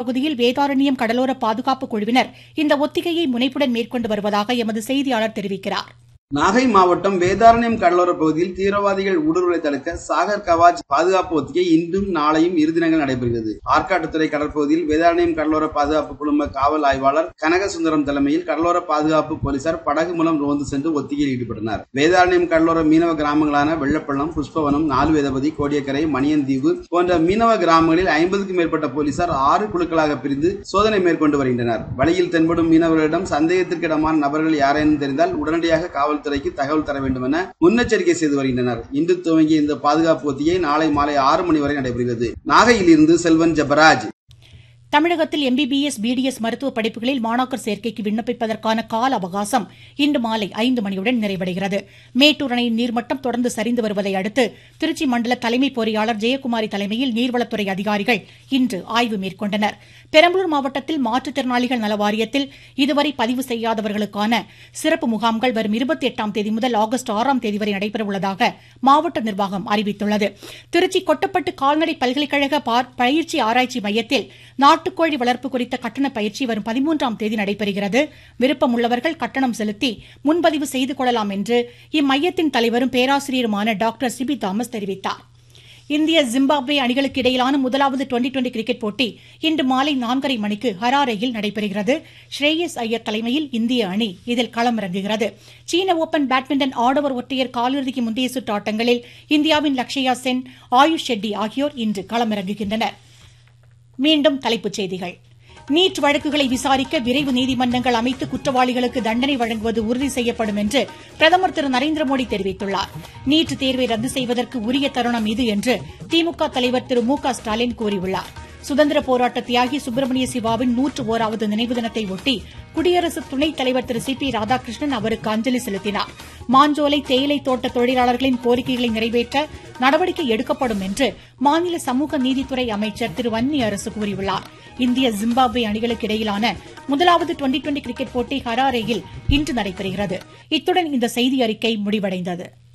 பகுதியில் வேதாரண்யம் கடலோர பாதுகாப்பு குழுவினர் இந்த ஒத்திகையை முனைப்புடன் மேற்கொண்டு வருவதாக எமது செய்தியாளர் தெரிவிக்கிறார். நாகை மாவட்டம் வேதாரண்யம் கடலோர பகுதியில் தீவிரவாதிகள் ஊடுருவலை தடுக்க சாகர் கவாச் பாதுகாப்பு ஒத்திகை இன்றும் நாளையும் இரு தினங்கள் நடைபெறுகிறது. ஆற்காட்டுத்துறை கடற்பகுதியில் வேதாரண்யம் கடலோர பாதுகாப்பு குழும காவல் ஆய்வாளர் கனகசுந்தரம் தலைமையில் கடலோர பாதுகாப்பு போலீசார் படகு மூலம் ரோந்து சென்று ஒத்திகையில் ஈடுபட்டனர். வேதாரண்யம் கடலோர மீனவ கிராமங்களான வெள்ளப்பள்ளம், புஷ்பவனம், நாலுவேதபதி, கோடியக்கரை, மணியந்தீவு போன்ற மீனவ கிராமங்களில் 50க்கும் மேற்பட்ட போலீசார் 6 குழுக்களாக பிரிந்து சோதனை மேற்கொண்டு வருகின்றனர். வழியில் தென்படும் மீனவர்களிடம் சந்தேகத்திற்கிடமான நபர்கள் யாரேனும் தெரிந்தால் உடனடியாக காவல் துறைக்கு தகவல் தர வேண்டும் என முன்னெச்சரிக்கை செய்து வருகின்றனர். இன்று துவங்கிய இந்த பாதுகாப்பு ஒத்திகை நாளை மாலை 6 மணி வரை நடைபெறுகிறது. நாகையில் இருந்து செல்வன் ஜெபராஜ். தமிழகத்தில் MBBS, BDS மருத்துவ படிப்புகளில் மாணாக்கர் சேர்க்கைக்கு விண்ணப்பிப்பதற்கான கால அவகாசம் இன்று மாலை 5 மணியுடன் நிறைவடைகிறது. மேட்டூர் அணையின் நீர்மட்டம் தொடர்ந்து சரிந்து வருவதை அடுத்து திருச்சி மண்டல தலைமை பொறியாளர் ஜெயக்குமாரி தலைமையில் நீர்வளத்துறை அதிகாரிகள் இன்று ஆய்வு மேற்கொண்டனர். பெரம்பலூர் மாவட்டத்தில் மாற்றுத்திறனாளிகள் நல வாரியத்தில் இதுவரை பதிவு செய்யாதவர்களுக்கான சிறப்பு முகாம்கள் வரும் 28ஆம் தேதி முதல் ஆகஸ்ட் 6ஆம் தேதி வரை நடைபெறவுள்ளதாக மாவட்ட நிர்வாகம் அறிவித்துள்ளது. திருச்சி கொட்டப்பட்டு கால்நடை பல்கலைக்கழக பயிற்சி ஆராய்ச்சி மையத்தில் நாட்டுக்கோழி வளர்ப்பு குறித்த கட்டண பயிற்சி வரும் 13ஆம் தேதி நடைபெறுகிறது. விருப்பம் உள்ளவர்கள் கட்டணம் செலுத்தி முன்பதிவு செய்து கொள்ளலாம் என்று இம்மையத்தின் தலைவரும் பேராசிரியருமான டாக்டர் சிபி தாமஸ் தெரிவித்தார். இந்திய ஜிம்பாப்வே அணிகளுக்கு இடையிலான முதலாவது டுவெண்டி கிரிக்கெட் போட்டி இன்று மாலை 4:30 மணிக்கு ஹராரேயில் நடைபெறுகிறது. ஸ்ரேயஸ் ஐயர் தலைமையில் இந்திய அணி இதில் களமிறங்குகிறது. சீன ஓபன் பேட்மிண்டன் ஆடவர் ஒற்றையர் காலிறுதிக்கு முந்தைய சுற்று ஆட்டங்களில் இந்தியாவின் லக்ஷயா சென், ஆயுஷ் ஷெட்டி ஆகியோர் இன்று களமிறங்குகின்றனர். மீண்டும் தலைப்புச் செய்திகள். நீட் வழக்குகளை விசாரிக்க விரைவு நீதிமன்றங்கள் அமைத்து குற்றவாளிகளுக்கு தண்டனை வழங்குவது உறுதி செய்யப்படும் என்று பிரதமர் திரு நரேந்திர மோடி தெரிவித்துள்ளார். நீட் தேர்வை ரத்து செய்வதற்கு உரிய தருணம் இது என்று திமுக தலைவர் திரு மு.க. ஸ்டாலின் கூறியுள்ளார். சுதந்திர போராட்ட தியாகி சுப்பிரமணிய சிவாவின் 101வது நினைவு தினத்தை ஒட்டி குடியரசு துணைத் தலைவர் திரு சி.பி. ராதாகிருஷ்ணன் அவருக்கு அஞ்சலி செலுத்தினார். மாஞ்சோலை தேயிலை தோட்ட தொழிலாளர்களின் கோரிக்கைகளை நிறைவேற்ற நடவடிக்கை எடுக்கப்படும் என்று மாநில சமூக நீதித்துறை அமைச்சர் திரு வன்னி அரசு கூறியுள்ளார். இந்திய ஜிம்பாப்வே அணிகளுக்கு இடையிலான முதலாவது டுவெண்டி கிரிக்கெட் போட்டி ஹராரேயில் இன்று நடைபெறுகிறது. இத்துடன் இந்த செய்தி அறிக்கை முடிவடைந்தது.